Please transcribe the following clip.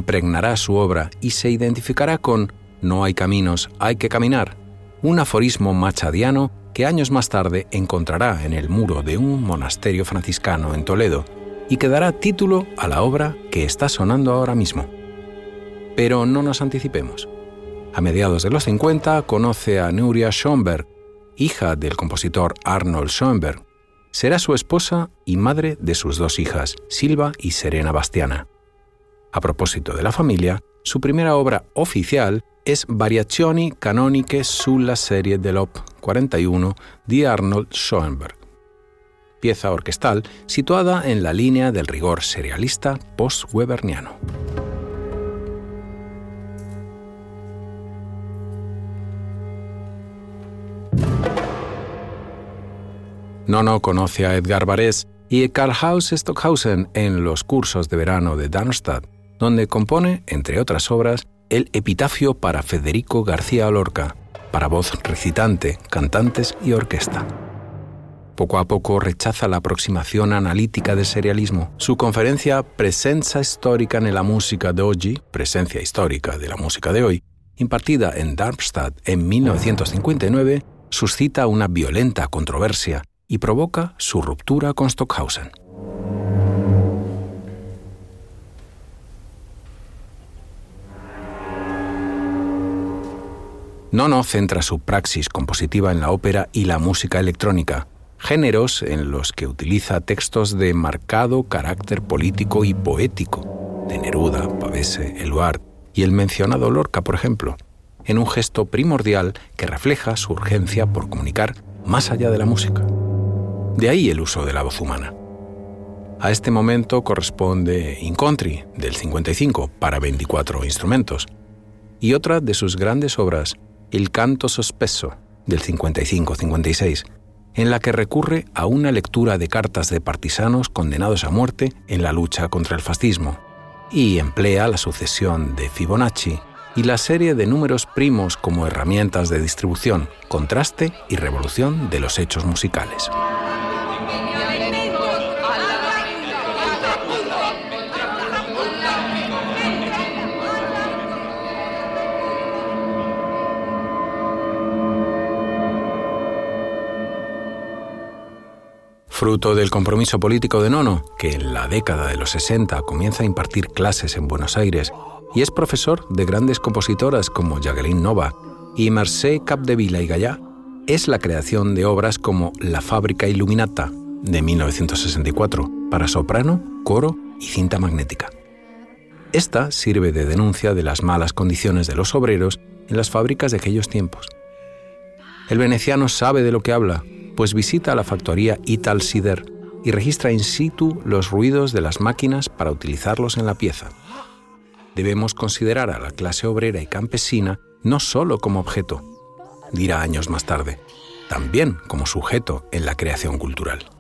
impregnará su obra y se identificará con «No hay caminos, hay que caminar», un aforismo machadiano que años más tarde encontrará en el muro de un monasterio franciscano en Toledo y que dará título a la obra que está sonando ahora mismo. Pero no nos anticipemos. A mediados de los 50 conoce a Nuria Schoenberg, hija del compositor Arnold Schoenberg. Será su esposa y madre de sus 2 hijas, Silva y Serena Bastiana. A propósito de la familia, su primera obra oficial es Variazioni canoniche sulla serie dell'Op. 41 de Arnold Schoenberg, pieza orquestal situada en la línea del rigor serialista post-weberniano. Nono conoce a Edgar Varèse y a Karlheinz Stockhausen en los cursos de verano de Darmstadt, donde compone, entre otras obras, el Epitafio para Federico García Lorca, para voz recitante, cantantes y orquesta. Poco a poco rechaza la aproximación analítica del serialismo. Su conferencia Presenza storica nella musica d'oggi, presencia histórica de la música de hoy, impartida en Darmstadt en 1959, suscita una violenta controversia y provoca su ruptura con Stockhausen. Nono centra su praxis compositiva en la ópera y la música electrónica, géneros en los que utiliza textos de marcado carácter político y poético, de Neruda, Pavese, Eluard y el mencionado Lorca, por ejemplo, en un gesto primordial que refleja su urgencia por comunicar más allá de la música. De ahí el uso de la voz humana. A este momento corresponde Incontri, del 55, para 24 instrumentos, y otra de sus grandes obras, El canto sospeso, del 55-56, en la que recurre a una lectura de cartas de partisanos condenados a muerte en la lucha contra el fascismo, y emplea la sucesión de Fibonacci y la serie de números primos como herramientas de distribución, contraste y revolución de los hechos musicales. Fruto del compromiso político de Nono, que en la década de los 60 comienza a impartir clases en Buenos Aires y es profesor de grandes compositoras como Jacqueline Novak y Mercé Capdevila y Gallá, es la creación de obras como La fábrica Illuminata, de 1964, para soprano, coro y cinta magnética. Esta sirve de denuncia de las malas condiciones de los obreros en las fábricas de aquellos tiempos. El veneciano sabe de lo que habla, pues visita la factoría Italsider y registra in situ los ruidos de las máquinas para utilizarlos en la pieza. Debemos considerar a la clase obrera y campesina no solo como objeto, dirá años más tarde, también como sujeto en la creación cultural.